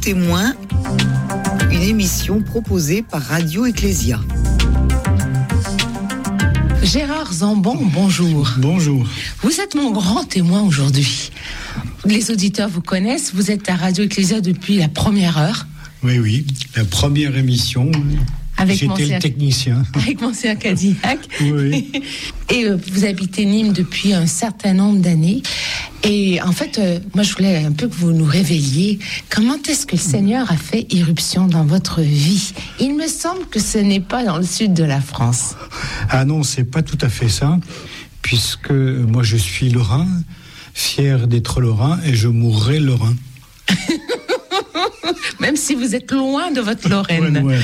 témoin, une émission proposée par Radio Ecclésia. Gérard Zambon, bonjour. Bonjour. Vous êtes mon grand témoin aujourd'hui. Les auditeurs vous connaissent, vous êtes à Radio Ecclésia depuis la première heure. Oui, la première émission. J'étais le technicien. Avec Monsieur Cadillac. Oui. Et vous habitez Nîmes depuis un certain nombre d'années. Et en fait, moi, je voulais un peu que vous nous révéliez comment est-ce que le Seigneur a fait irruption dans votre vie. Il me semble que ce n'est pas dans le sud de la France. Ah non, c'est pas tout à fait ça, puisque moi, je suis lorrain, fier d'être lorrain, et je mourrai lorrain. Même si vous êtes loin de votre Lorraine. Ouais.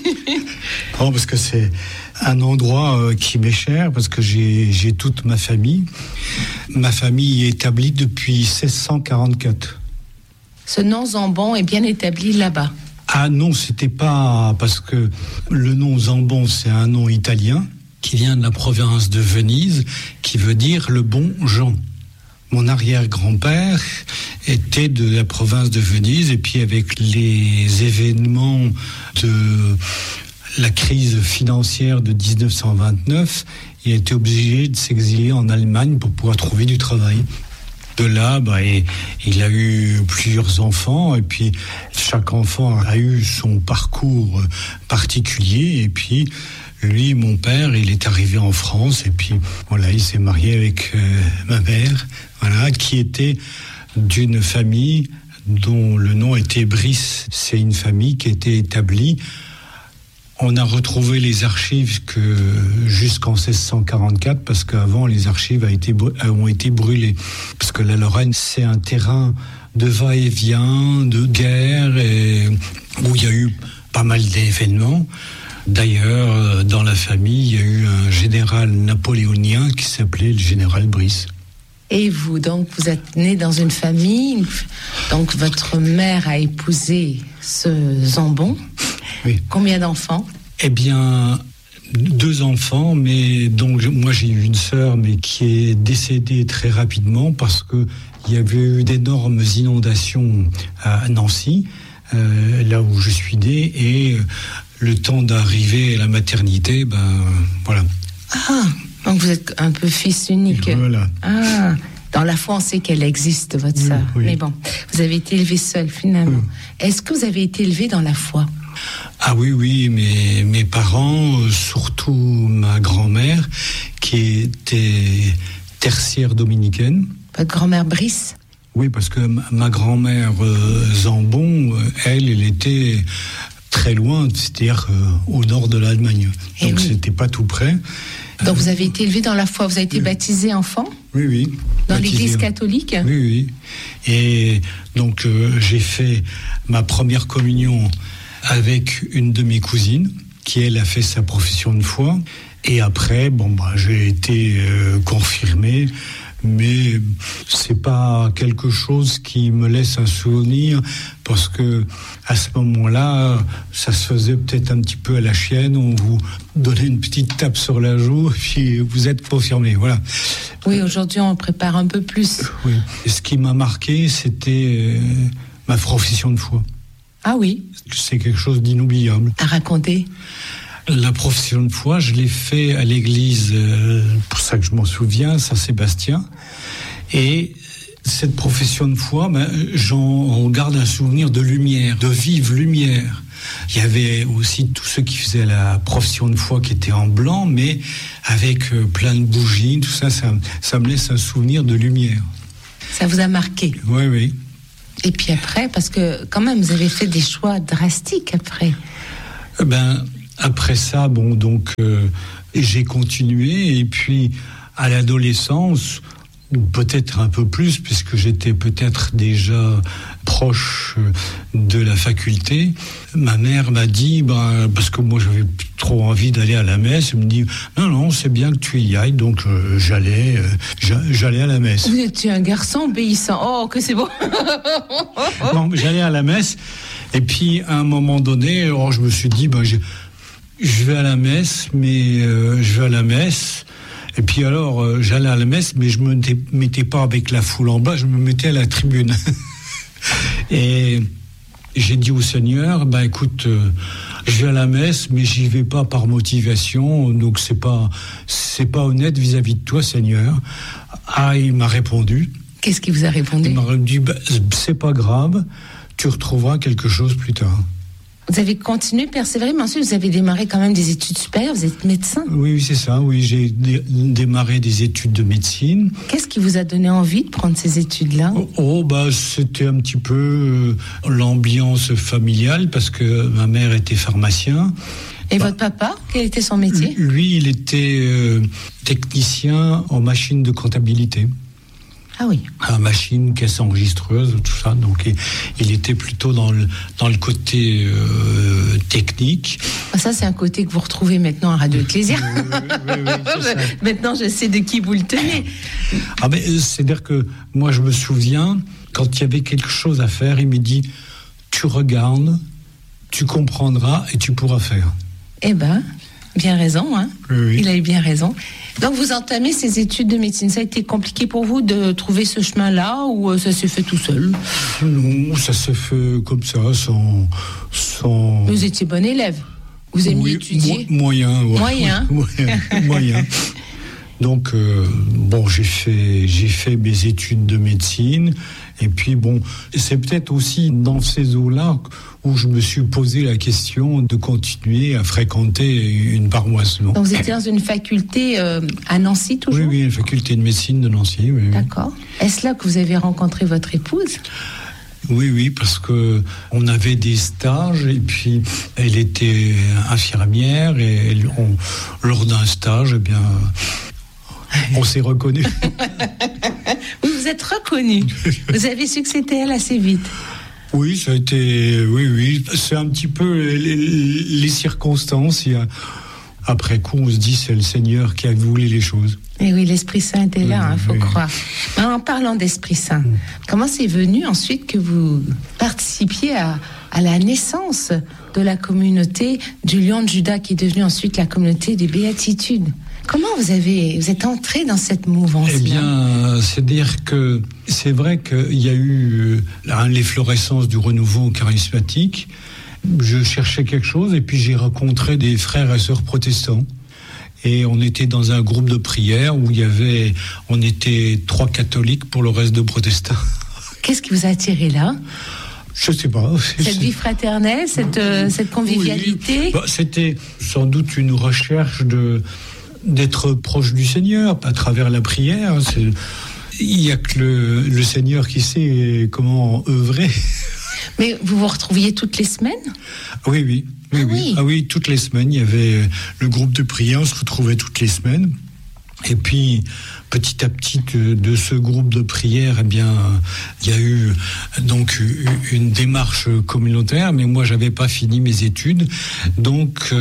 Non, parce que c'est un endroit qui m'est cher, parce que j'ai toute ma famille. Ma famille est établie depuis 1644. Ce nom Zambon est bien établi là-bas. Ah non, c'était pas... Parce que le nom Zambon, c'est un nom italien qui vient de la province de Venise, qui veut dire le bon Jean. Mon arrière-grand-père était de la province de Venise, et puis avec les événements de la crise financière de 1929, il a été obligé de s'exiler en Allemagne pour pouvoir trouver du travail. De là, il a eu plusieurs enfants, et puis chaque enfant a eu son parcours particulier, et puis lui, mon père, il est arrivé en France, et puis voilà, il s'est marié avec ma mère, voilà, qui était d'une famille dont le nom était Brice. C'est une famille qui était établie. On a retrouvé les archives jusqu'en 1644, parce qu'avant, les archives ont été brûlées. Parce que la Lorraine, c'est un terrain de va-et-vient, de guerre, et où il y a eu pas mal d'événements. D'ailleurs, dans la famille, il y a eu un général napoléonien qui s'appelait le général Brice. Et vous, donc, vous êtes né dans une famille, donc votre mère a épousé ce Zambon. Oui. Combien d'enfants ? Eh bien, 2 enfants, mais donc moi j'ai eu une sœur, mais qui est décédée très rapidement parce que il y avait eu d'énormes inondations à Nancy, là où je suis né, et le temps d'arriver à la maternité, voilà. Ah, donc vous êtes un peu fils unique. Voilà. Ah, dans la foi, on sait qu'elle existe, votre sœur. Oui. Mais bon, vous avez été élevé seul, finalement. Oui. Est-ce que vous avez été élevé dans la foi ? Ah oui, mes parents, surtout ma grand-mère, qui était tertiaire dominicaine. Votre grand-mère Brice ? Oui, parce que ma grand-mère Zambon, elle était très loin, c'est-à-dire au nord de l'Allemagne. Donc c'était pas tout près. Donc vous avez été élevé dans la foi, vous avez été baptisé enfant ? Oui. Dans l'église catholique ? Oui. Et donc j'ai fait ma première communion avec une de mes cousines, qui elle a fait sa profession de foi. Et après, j'ai été confirmé, mais c'est pas quelque chose qui me laisse un souvenir, parce que à ce moment-là, ça se faisait peut-être un petit peu à la chienne, on vous donnait une petite tape sur la joue, puis vous êtes confirmé, voilà. Oui, aujourd'hui on prépare un peu plus. Oui. Et ce qui m'a marqué, c'était ma profession de foi. Ah oui. C'est quelque chose d'inoubliable. À raconter. La profession de foi, je l'ai fait à l'église, pour ça que je m'en souviens, Saint-Sébastien. Et cette profession de foi, j'en garde un souvenir de lumière, de vive lumière. Il y avait aussi tous ceux qui faisaient la profession de foi qui étaient en blanc, mais avec plein de bougies, tout ça, ça me laisse un souvenir de lumière. Ça vous a marqué ? Oui. Et puis après, parce que quand même, vous avez fait des choix drastiques après. Après ça, j'ai continué, et puis à l'adolescence, ou peut-être un peu plus, puisque j'étais peut-être déjà proche de la faculté, ma mère m'a dit, parce que moi j'avais trop envie d'aller à la messe, elle me dit, non, c'est bien que tu y ailles, donc j'allais à la messe. Vous étiez un garçon obéissant, oh que c'est beau. Non, j'allais à la messe, et puis à un moment donné, je me suis dit, je vais à la messe, et puis alors j'allais à la messe, mais je me mettais pas avec la foule en bas, je me mettais à la tribune. Et j'ai dit au Seigneur, écoute, je vais à la messe, mais j'y vais pas par motivation, donc c'est pas honnête vis-à-vis de toi, Seigneur. Ah, il m'a répondu. Qu'est-ce qu'il vous a répondu? Il m'a dit, c'est pas grave, tu retrouveras quelque chose plus tard. Vous avez continué, persévéré, mais ensuite vous avez démarré quand même des études supérieures, vous êtes médecin. Oui, c'est ça, oui, j'ai démarré des études de médecine. Qu'est-ce qui vous a donné envie de prendre ces études-là? C'était un petit peu l'ambiance familiale, parce que ma mère était pharmacien. Et votre papa, quel était son métier? Lui, il était technicien en machine de comptabilité. Ah oui. Machine, caisse enregistreuse, tout ça. Donc, il était plutôt dans le côté technique. Ça, c'est un côté que vous retrouvez maintenant à Radio Ecclésia. Oui, maintenant, je sais de qui vous le tenez. C'est-à-dire que moi, je me souviens, quand il y avait quelque chose à faire, il me dit, tu regardes, tu comprendras et tu pourras faire. Eh ben, bien raison, hein. Oui. Il a eu bien raison. Donc, vous entamez ces études de médecine. Ça a été compliqué pour vous de trouver ce chemin-là ou ça s'est fait tout seul? Non, ça s'est fait comme ça, sans... Vous étiez bon élève. Vous aimiez étudier? Moyen. Moyen. Donc, j'ai fait mes études de médecine. Et puis, c'est peut-être aussi dans ces eaux-là où je me suis posé la question de continuer à fréquenter une paroisse. Donc, vous étiez dans une faculté à Nancy, toujours? Oui, une faculté de médecine de Nancy. Oui. D'accord. Est-ce là que vous avez rencontré votre épouse? Oui, parce que on avait des stages et puis elle était infirmière et lors d'un stage, on s'est reconnus. Oui, vous êtes reconnus. Vous avez su que c'était elle assez vite. Oui, ça a été... Oui. C'est un petit peu les circonstances. Après coup, on se dit c'est le Seigneur qui a voulu les choses. Et oui, l'Esprit Saint était là, faut croire. Mais en parlant d'Esprit Saint, comment c'est venu ensuite que vous participiez à la naissance de la communauté du Lion de Juda, qui est devenue ensuite la communauté des Béatitudes? Comment vous êtes entré dans cette mouvance-là? C'est-à-dire que c'est vrai qu'il y a eu l'efflorescence du renouveau charismatique. Je cherchais quelque chose et puis j'ai rencontré des frères et sœurs protestants. Et on était dans un groupe de prière où on était 3 catholiques pour le reste de protestants. Qu'est-ce qui vous a attiré là? Je sais pas. Cette vie fraternelle, cette convivialité? Oui. C'était sans doute une recherche d'être proche du Seigneur à travers la prière. Il n'y a que le Seigneur qui sait comment œuvrer. Mais vous vous retrouviez toutes les semaines? Oui. Oui, toutes les semaines, il y avait le groupe de prière, on se retrouvait toutes les semaines. Et puis, petit à petit, de ce groupe de prière, il y a eu donc une démarche communautaire, mais moi, j'avais pas fini mes études. Donc,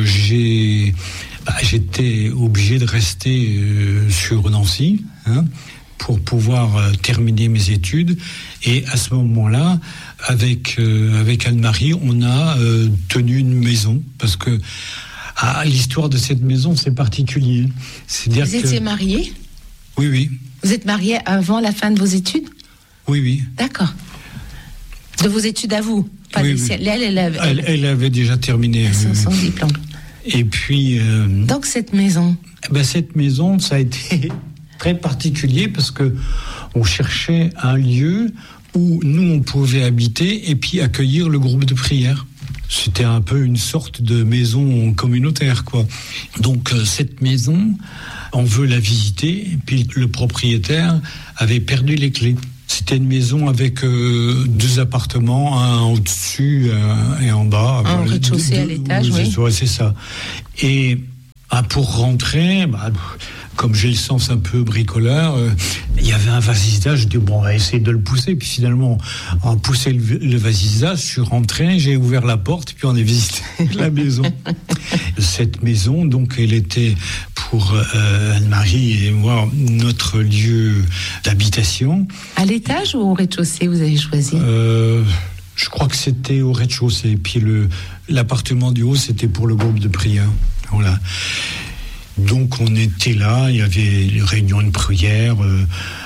j'étais obligé de rester sur Nancy, pour pouvoir terminer mes études. Et à ce moment-là, avec Anne-Marie, on a tenu une maison, parce que l'histoire de cette maison, c'est particulier. Vous étiez mariés? Oui. Vous êtes mariés avant la fin de vos études? Oui. D'accord. De vos études à vous? Oui. Elle avait déjà terminé son diplôme. Et puis... Donc cette maison? Cette maison, ça a été très particulier parce que on cherchait un lieu où nous, on pouvait habiter et puis accueillir le groupe de prière. C'était un peu une sorte de maison communautaire, quoi. Donc, cette maison, on veut la visiter, et puis le propriétaire avait perdu les clés. C'était une maison avec 2 appartements, un au-dessus et en bas. Un rez-de-chaussée à l'étage, oui. C'est ça. Et pour rentrer, comme j'ai le sens un peu bricoleur, il y avait un vasisage. Je dis on va essayer de le pousser. Puis finalement, en poussant le vasisage, je suis rentré, j'ai ouvert la porte, puis on a visité la maison. Cette maison, donc, elle était pour Anne-Marie et moi notre lieu d'habitation. À l'étage ou au rez-de-chaussée vous avez choisi? Je crois que c'était au rez-de-chaussée. Puis l'appartement du haut, c'était pour le groupe de prière. Voilà. Donc on était là, il y avait une réunion de prière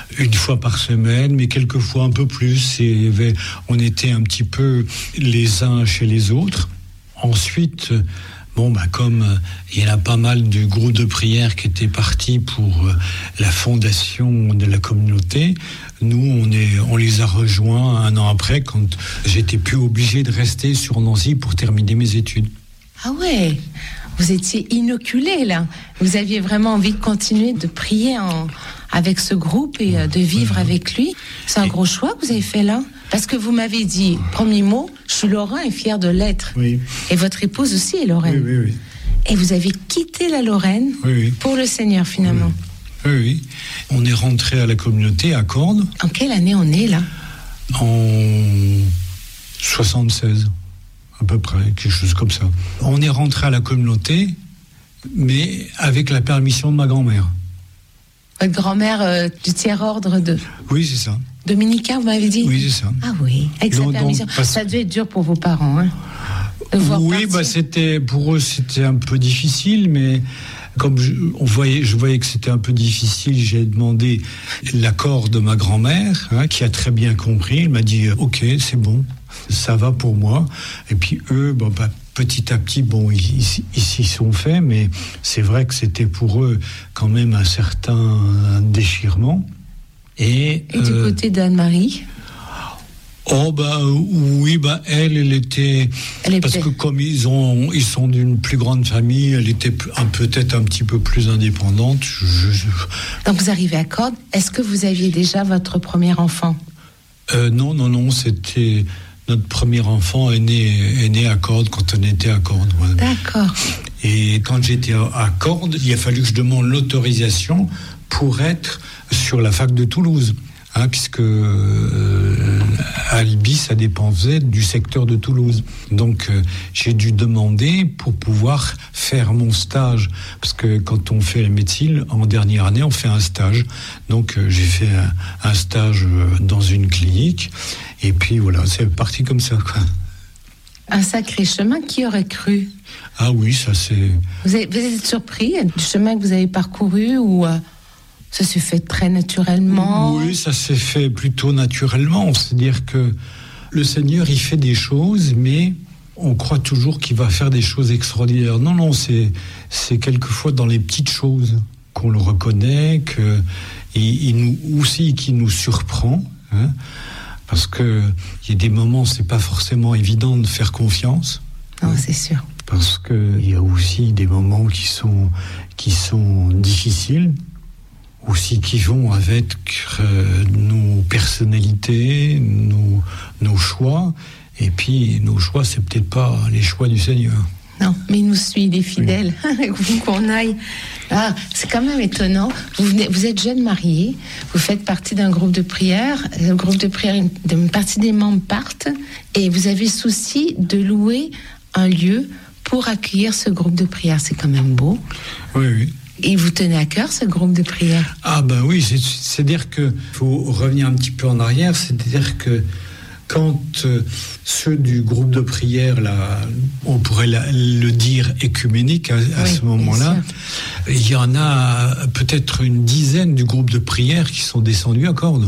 une fois par semaine, mais quelquefois un peu plus. On était un petit peu les uns chez les autres. Ensuite, comme il y en a pas mal du groupe de prière qui était parti pour la fondation de la communauté, nous, on les a rejoints un an après, quand j'étais plus obligé de rester sur Nancy pour terminer mes études. Ah ouais, vous étiez inoculé là. Vous aviez vraiment envie de continuer de prier avec ce groupe et de vivre avec lui. C'est un gros choix que vous avez fait là. Parce que vous m'avez dit, premier mot, je suis lorrain et fier de l'être. Oui. Et votre épouse aussi est lorraine. Oui. Et vous avez quitté la Lorraine pour le Seigneur finalement. Oui. On est rentré à la communauté à Cordes. En quelle année on est là ? En 76, à peu près, quelque chose comme ça. On est rentré à la communauté, mais avec la permission de ma grand-mère. Votre grand-mère du tiers-ordre de... Oui, c'est ça. Dominicain, vous m'avez dit ? Oui, c'est ça. Ah oui, avec sa permission. Ça devait être dur pour vos parents, hein, de voir partir. Pour eux, c'était un peu difficile, mais comme je voyais que c'était un peu difficile, j'ai demandé l'accord de ma grand-mère, qui a très bien compris. Elle m'a dit « Ok, c'est bon, ça va pour moi ». Et puis eux, petit à petit, ils s'y sont faits, mais c'est vrai que c'était pour eux quand même un certain déchirement. Et du côté d'Anne-Marie ? Elle était parce que comme ils sont d'une plus grande famille, elle était peut-être un petit peu plus indépendante. Donc vous arrivez à Cordes. Est-ce que vous aviez déjà votre premier enfant ? Non, c'était notre premier enfant est né à Cordes quand on était à Cordes. Ouais. D'accord. Et quand j'étais à Cordes, il a fallu que je demande l'autorisation pour être sur la fac de Toulouse, puisque Albi, ça dépendait du secteur de Toulouse. Donc j'ai dû demander pour pouvoir faire mon stage, parce que quand on fait la médecine, en dernière année, on fait un stage. Donc j'ai fait un stage dans une clinique, et puis voilà, c'est parti comme ça, quoi. Un sacré chemin, qui aurait cru ? Ah oui, ça c'est... Vous êtes surpris du chemin que vous avez parcouru, ou... Ça s'est fait très naturellement ? Oui, ça s'est fait plutôt naturellement. C'est-à-dire que le Seigneur, il fait des choses, mais on croit toujours qu'il va faire des choses extraordinaires. Non, c'est quelquefois dans les petites choses qu'on le reconnaît, qu'il nous surprend. Parce qu'il y a des moments, c'est pas forcément évident de faire confiance. Non, c'est sûr. Parce qu'il y a aussi des moments qui sont difficiles, aussi qui vont avec nos personnalités, nos choix. Et puis, nos choix, c'est peut-être pas les choix du Seigneur. Non, mais il nous suit, des fidèles, oui. Qu'on aille. Ah, c'est quand même étonnant. Vous êtes jeune marié, vous faites partie d'un groupe de prière. Le groupe de prière, une partie des membres partent, et vous avez souci de louer un lieu pour accueillir ce groupe de prière. C'est quand même beau. Oui. Et vous tenez à cœur ce groupe de prière ? Ah oui, c'est-à-dire que faut revenir un petit peu en arrière, c'est-à-dire que quand ceux du groupe de prière, là, on pourrait le dire écuménique à ce moment-là, il y en a peut-être une dizaine du groupe de prière qui sont descendus à Cordes.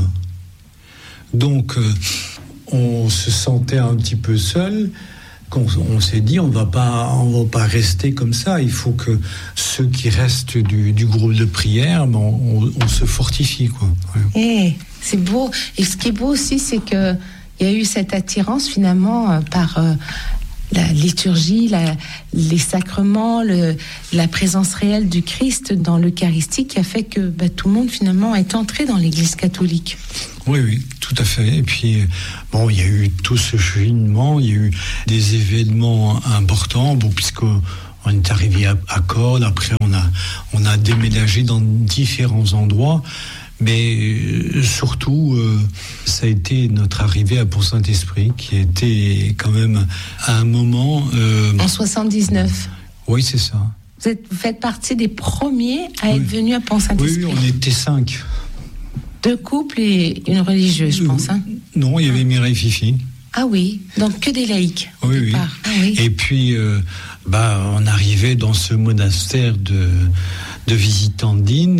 Donc on se sentait un petit peu seul. On s'est dit, on va pas rester comme ça. Il faut que ceux qui restent du groupe de prière, on se fortifie, quoi. Ouais. C'est beau. Et ce qui est beau aussi, c'est que il y a eu cette attirance finalement par la liturgie, les sacrements, la présence réelle du Christ dans l'Eucharistie, qui a fait que tout le monde finalement est entré dans l'Église catholique. Oui, tout à fait. Et puis, il y a eu tout ce cheminement, il y a eu des événements importants, puisqu'on est arrivé à Cordes, après on a déménagé dans différents endroits, mais surtout, ça a été notre arrivée à Pont-Saint-Esprit, qui a été quand même à un moment... En 79. Oui, c'est ça. Vous faites partie des premiers à être venus à Pont-Saint-Esprit. Oui, on était 5. 2 couples et une religieuse, je pense. Non, il y avait Mireille Fifi. Ah oui, donc que des laïcs. Oui. Ah oui. Et puis, on arrivait dans ce monastère de Visitandine,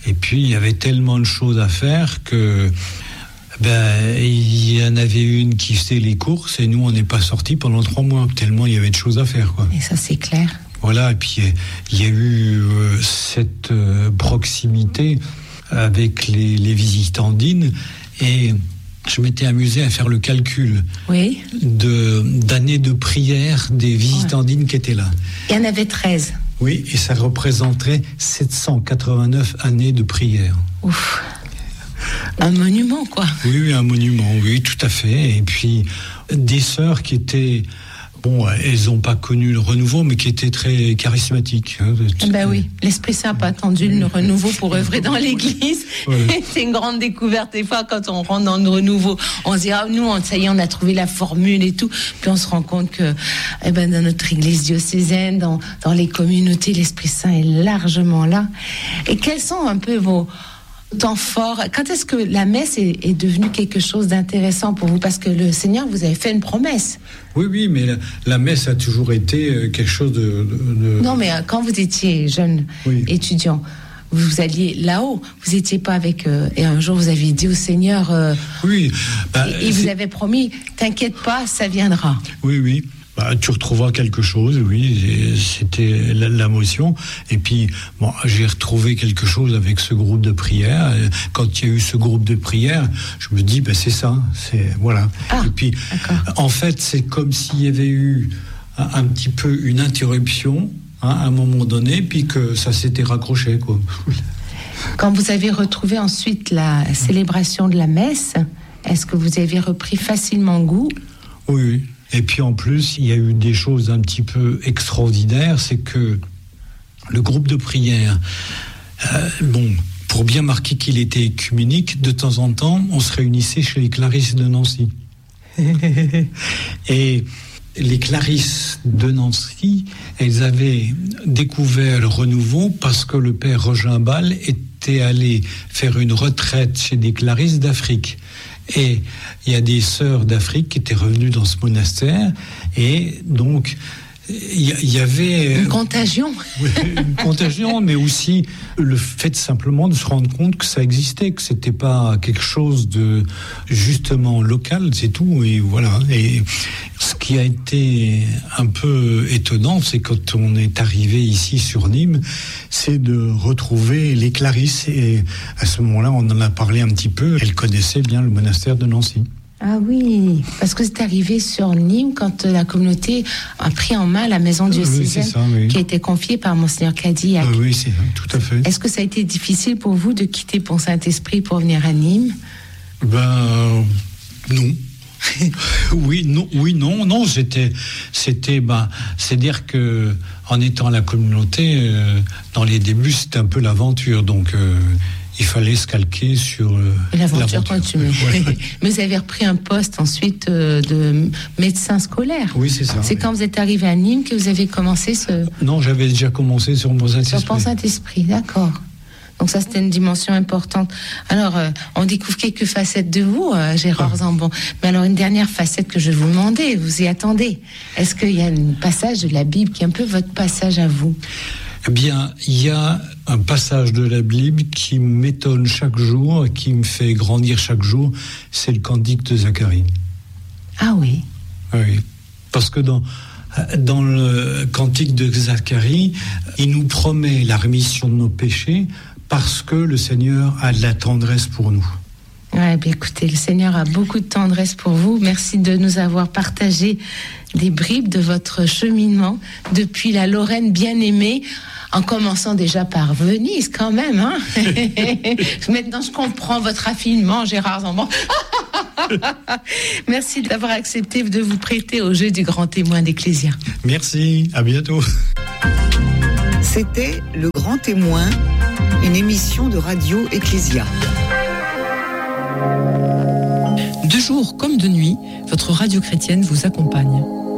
Et puis, il y avait tellement de choses à faire que il y en avait une qui faisait les courses et nous, on n'est pas sortis pendant 3 mois, tellement il y avait de choses à faire, quoi. Et ça, c'est clair. Voilà, et puis il y a eu cette proximité avec les visitandines et je m'étais amusé à faire le calcul d'années de prière des visitandines qui étaient là. Il y en avait 13. Oui, et ça représenterait 789 années de prière. Ouf. Un monument, quoi. Oui, un monument, oui, tout à fait. Et puis, des sœurs qui étaient... Bon, elles n'ont pas connu le renouveau, mais qui étaient très charismatiques. Oui, l'Esprit Saint n'a pas attendu le renouveau pour œuvrer dans l'Église. Ouais. C'est une grande découverte. Des fois, quand on rentre dans le renouveau, on se dit, nous, ça y est, on a trouvé la formule et tout. Puis on se rend compte que dans notre Église diocésaine, dans les communautés, l'Esprit Saint est largement là. Et quels sont un peu vos temps forts? Quand est-ce que la messe est devenue quelque chose d'intéressant pour vous? Parce que le Seigneur vous avait fait une promesse. Oui, mais la messe a toujours été quelque chose de... Non, mais quand vous étiez jeune étudiant, vous alliez là-haut, vous n'étiez pas avec... et un jour, vous avez dit au Seigneur... il vous avait promis, t'inquiète pas, ça viendra. Oui. Tu retrouveras quelque chose, oui, c'était la motion. Et puis, j'ai retrouvé quelque chose avec ce groupe de prière. Quand il y a eu ce groupe de prière, je me dis, c'est ça, voilà. Et puis, en fait, c'est comme s'il y avait eu un petit peu une interruption, à un moment donné, puis que ça s'était raccroché, quoi. Quand vous avez retrouvé ensuite la célébration de la messe, est-ce que vous avez repris facilement goût? Oui. Et puis en plus, il y a eu des choses un petit peu extraordinaires, c'est que le groupe de prière, pour bien marquer qu'il était œcuménique, de temps en temps, on se réunissait chez les Clarisses de Nancy. Et les Clarisses de Nancy, elles avaient découvert le renouveau parce que le père Rogimbal était allé faire une retraite chez des Clarisses d'Afrique. Et il y a des sœurs d'Afrique qui étaient revenues dans ce monastère et donc il y avait... Une contagion. Une contagion, mais aussi le fait simplement de se rendre compte que ça existait, que c'était pas quelque chose de justement local, c'est tout, et voilà. Et ce qui a été un peu étonnant, c'est quand on est arrivé ici sur Nîmes, c'est de retrouver les Clarisses, et à ce moment-là, on en a parlé un petit peu, elles connaissaient bien le monastère de Nancy. Ah oui, parce que c'est arrivé sur Nîmes quand la communauté a pris en main la maison diocésaine qui a été confiée par Monseigneur Cadillac. Oui, c'est tout à fait. Est-ce que ça a été difficile pour vous de quitter Pont-Saint-Esprit pour venir à Nîmes? Non. Non, c'est-à-dire que en étant à la communauté, dans les débuts, c'était un peu l'aventure, donc il fallait se calquer sur l'aventure continue. Ouais. Mais vous avez repris un poste ensuite de médecin scolaire. Oui, c'est ça. C'est quand vous êtes arrivé à Nîmes que vous avez commencé ce... Non, j'avais déjà commencé sur Pont-Saint-Esprit. Sur Pont-Saint-Esprit, d'accord. Donc ça, c'était une dimension importante. Alors, on découvre quelques facettes de vous, Gérard Zambon. Mais alors, une dernière facette que je vais vous demander, vous y attendez. Est-ce qu'il y a un passage de la Bible qui est un peu votre passage à vous? Eh bien, il y a un passage de la Bible qui m'étonne chaque jour, qui me fait grandir chaque jour, c'est le cantique de Zacharie. Ah oui. Oui, parce que dans le cantique de Zacharie, il nous promet la rémission de nos péchés parce que le Seigneur a de la tendresse pour nous. Ouais, bien écoutez, le Seigneur a beaucoup de tendresse pour vous. Merci de nous avoir partagé des bribes de votre cheminement depuis la Lorraine bien-aimée, en commençant déjà par Venise quand même. Hein. Maintenant, je comprends votre raffinement, Gérard Zambon. Merci d'avoir accepté de vous prêter au jeu du grand témoin d'Ecclésia. Merci, à bientôt. C'était Le Grand Témoin, une émission de Radio Ecclésia. De jour comme de nuit, votre radio chrétienne vous accompagne.